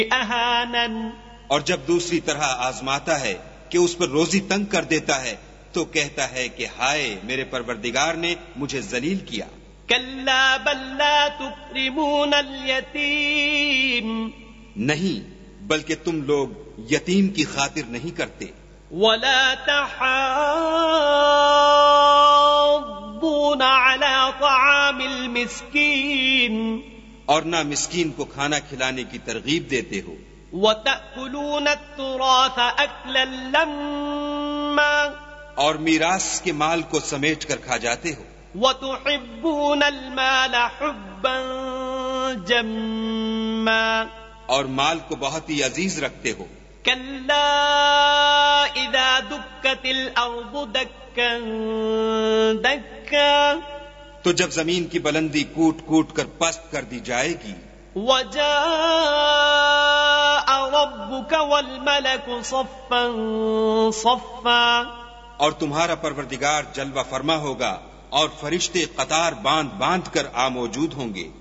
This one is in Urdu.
أهانن، اور جب دوسری طرح آزماتا ہے کہ اس پر روزی تنگ کر دیتا ہے تو کہتا ہے کہ ہائے میرے پروردگار نے مجھے ذلیل کیا. كلا بل لا تكرمون اليتيم نہیں بلکہ تم لوگ یتیم کی خاطر نہیں کرتے. ولا تحاضون على طعام المسكين اور نہ مسکین کو کھانا کھلانے کی ترغیب دیتے ہو. وتأكلون التراث أكلا لما اور میراث کے مال کو سمیٹ کر کھا جاتے ہو. وتحبون المال حبا جما اور مال کو بہت ہی عزیز رکھتے ہو. كلا إذا دكت الأرض دكا دكا تو جب زمین کی بلندی کوٹ کوٹ کر پست کر دی جائے گی. وجاء ربك والملك صفا صفا اور تمہارا پروردگار جلوہ فرما ہوگا اور فرشتے قطار باندھ باندھ کر موجود ہوں گے.